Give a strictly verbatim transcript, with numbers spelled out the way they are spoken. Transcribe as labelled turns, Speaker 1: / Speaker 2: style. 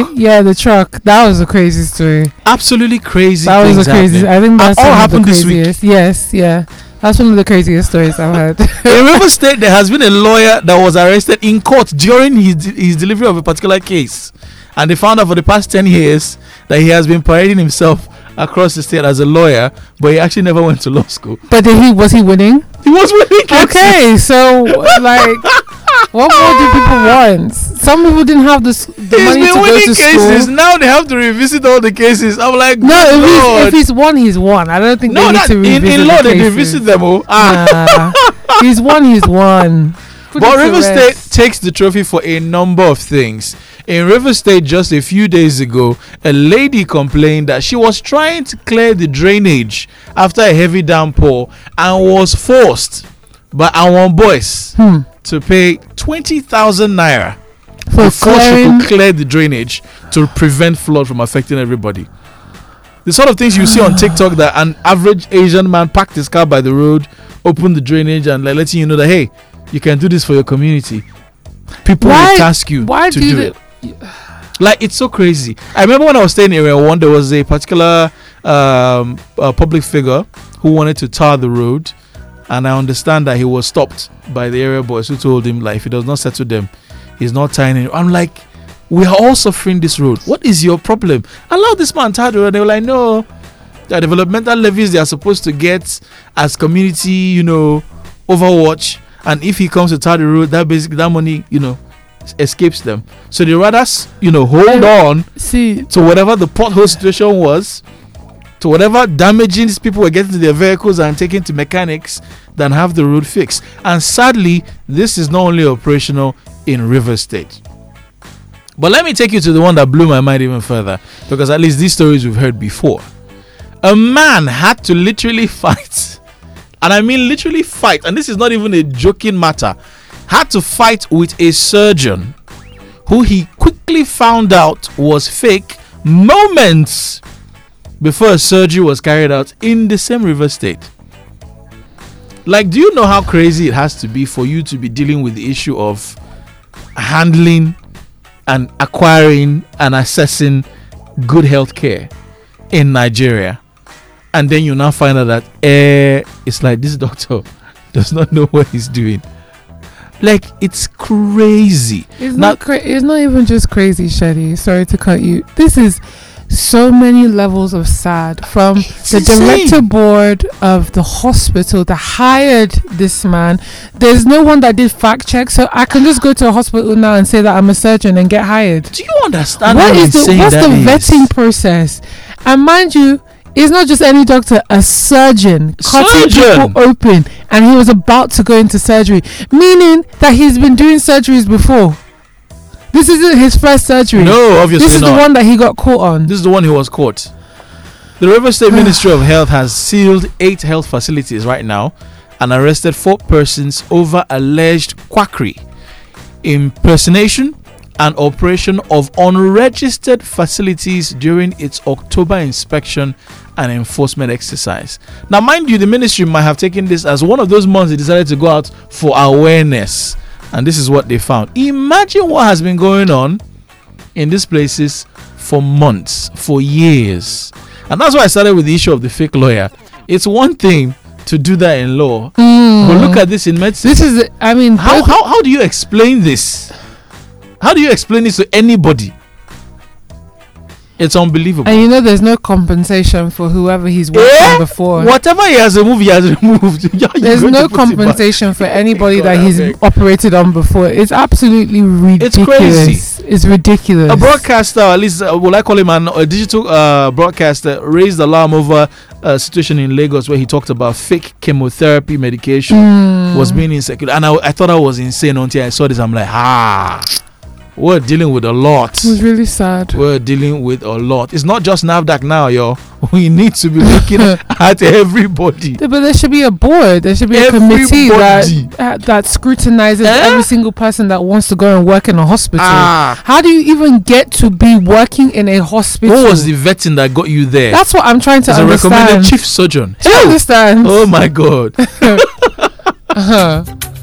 Speaker 1: know?
Speaker 2: Yeah, the truck. That was a crazy story.
Speaker 1: Absolutely crazy.
Speaker 2: That was a crazy. I think that's
Speaker 1: all happened this week.
Speaker 2: Yes, yeah. That's one of the craziest stories I've heard.
Speaker 1: In River State, there has been a lawyer that was arrested in court during his his delivery of a particular case, and they found out for the past ten years that he has been parading himself across the state as a lawyer, but he actually never went to law school.
Speaker 2: But did he was he winning?
Speaker 1: He was winning cases.
Speaker 2: Okay, so like, what more do people want? Some people didn't have the, the
Speaker 1: He's
Speaker 2: money
Speaker 1: been
Speaker 2: to
Speaker 1: winning
Speaker 2: go to
Speaker 1: cases.
Speaker 2: school.
Speaker 1: Now they have to revisit all the cases. I'm like,
Speaker 2: no, if he's, if he's won, he's won. I don't think
Speaker 1: no,
Speaker 2: they need
Speaker 1: that,
Speaker 2: to revisit
Speaker 1: in, in law
Speaker 2: the
Speaker 1: they
Speaker 2: cases.
Speaker 1: revisit them all. Ah.
Speaker 2: Nah, he's won. He's won. Put
Speaker 1: But River
Speaker 2: rest.
Speaker 1: State takes the trophy for a number of things. In River State, just a few days ago, a lady complained that she was trying to clear the drainage after a heavy downpour and was forced by our boys
Speaker 2: hmm.
Speaker 1: to pay twenty thousand naira
Speaker 2: for
Speaker 1: before
Speaker 2: clearing.
Speaker 1: she could clear the drainage to prevent flood from affecting everybody. The sort of things you see on TikTok that an average Asian man parked his car by the road, opened the drainage, and like letting you know that, hey, you can do this for your community. People
Speaker 2: Why-
Speaker 1: will task you
Speaker 2: why
Speaker 1: to
Speaker 2: do
Speaker 1: do
Speaker 2: the-
Speaker 1: it. Like, it's so crazy. I remember when I was staying in Area one, there was a particular um, uh, public figure who wanted to tar the road, and I understand that he was stopped by the area boys who told him, like, if he does not settle them, he's not tying it. I'm like, we are all suffering this road. What is your problem? Allow this man tar the road. And they were like, no, the developmental levies they are supposed to get as community, you know, overwatch, and if he comes to tar the road, that basically that money, you know, escapes them. So they rather, s- you know, hold on
Speaker 2: See,
Speaker 1: to whatever the pothole situation was, to whatever damaging these people were getting to their vehicles and taking to mechanics, than have the road fixed. And sadly, this is not only operational in River State. But let me take you to the one that blew my mind even further, because at least these stories we've heard before. A man had to literally fight, and I mean literally fight, and this is not even a joking matter, had to fight with a surgeon who he quickly found out was fake moments before a surgery was carried out in the same River State. Like, do you know how crazy it has to be for you to be dealing with the issue of handling and acquiring and assessing good health care in Nigeria? And then you now find out that eh, it's like this doctor does not know what he's doing. Like, it's crazy.
Speaker 2: it's
Speaker 1: Now-
Speaker 2: not. Cra- it's not even just crazy, Shadi. Sorry to cut you. This is so many levels of sad. From
Speaker 1: It's
Speaker 2: the
Speaker 1: insane.
Speaker 2: director board of the hospital that hired this man. There's no one that did fact check, so I can just go to a hospital now and say that I'm a surgeon and get hired.
Speaker 1: Do you understand
Speaker 2: What
Speaker 1: how
Speaker 2: is the
Speaker 1: insane
Speaker 2: what's the
Speaker 1: that is?
Speaker 2: vetting process? And mind you, it's not just any doctor, a surgeon cutting
Speaker 1: Surgeon.
Speaker 2: people open, and he was about to go into surgery, meaning that he's been doing surgeries before. This isn't his first surgery.
Speaker 1: No, obviously
Speaker 2: This is
Speaker 1: not.
Speaker 2: the one that he got caught on.
Speaker 1: This is the one who was caught. The River State Ministry of Health has sealed eight health facilities right now and arrested four persons over alleged quackery, impersonation, and operation of unregistered facilities during its October inspection and enforcement exercise. Now, mind you, the ministry might have taken this as one of those months they decided to go out for awareness, and this is what they found. Imagine what has been going on in these places for months, for years. And that's why I started with the issue of the fake lawyer. It's one thing to do that in law,
Speaker 2: Mm.
Speaker 1: but look at this in medicine.
Speaker 2: This is, I mean,
Speaker 1: How,
Speaker 2: both-
Speaker 1: how how do you explain this? How do you explain this to anybody? It's unbelievable.
Speaker 2: and you know, there's no compensation for whoever he's worked
Speaker 1: Eh?
Speaker 2: on before.
Speaker 1: Whatever he has removed, he has removed. Yeah, you're
Speaker 2: There's
Speaker 1: going
Speaker 2: no
Speaker 1: to put it back.
Speaker 2: compensation for anybody
Speaker 1: God,
Speaker 2: that
Speaker 1: I
Speaker 2: he's
Speaker 1: beg.
Speaker 2: operated on before. It's absolutely ridiculous.
Speaker 1: crazy.
Speaker 2: It's ridiculous.
Speaker 1: A broadcaster, at least, uh, will I call him an, a digital uh, broadcaster, raised alarm over a situation in Lagos where he talked about fake chemotherapy medication
Speaker 2: Mm.
Speaker 1: was being insecure. And I, I thought I was insane until I saw this. I'm like, ah, we're dealing with a lot.
Speaker 2: It was really sad.
Speaker 1: We're dealing with a lot. It's not just NAFDAC now, yo. We need to be looking at everybody.
Speaker 2: But there should be a board. There should be a committee
Speaker 1: Everybody.
Speaker 2: that uh, that scrutinizes
Speaker 1: Eh?
Speaker 2: every single person that wants to go and work in a hospital.
Speaker 1: Ah,
Speaker 2: How do you even get to be working in a hospital?
Speaker 1: what was the vetting that got you there?
Speaker 2: That's what I'm trying to
Speaker 1: As a recommended
Speaker 2: understand.
Speaker 1: chief surgeon.
Speaker 2: Do you understand?
Speaker 1: Oh my God.
Speaker 2: Uh-huh.